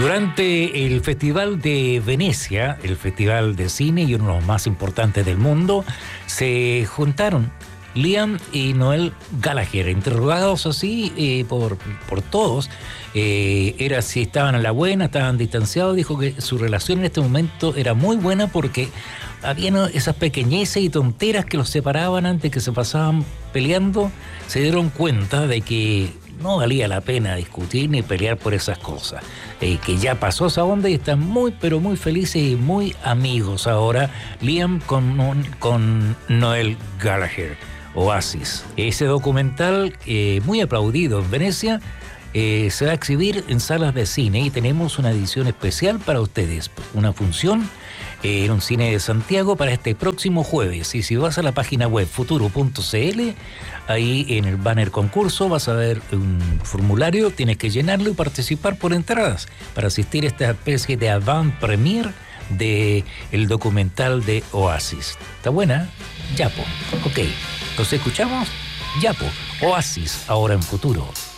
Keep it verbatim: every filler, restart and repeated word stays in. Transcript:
Durante el Festival de Venecia, el festival de cine y uno de los más importantes del mundo, se juntaron Liam y Noel Gallagher, interrogados así eh, por, por todos. Eh, era si estaban a la buena, estaban distanciados. Dijo que su relación en este momento era muy buena porque había esas pequeñeces y tonteras que los separaban antes, que se pasaban peleando. Se dieron cuenta de que no valía la pena discutir ni pelear por esas cosas, eh, que ya pasó esa onda y están muy pero muy felices y muy amigos ahora Liam con, con Noel Gallagher. Oasis, ese documental eh, muy aplaudido en Venecia, eh, se va a exhibir en salas de cine y tenemos una edición especial para ustedes, una función eh, en un cine de Santiago para este próximo jueves. Y si vas a la página web futuro punto c l, ahí en el banner concurso vas a ver un formulario, tienes que llenarlo y participar por entradas para asistir a esta especie de avant premiere de el documental de Oasis. ¿Está buena? Ya, po. Ok. ¿Nos escuchamos? Ya, po. Oasis, ahora en Futuro.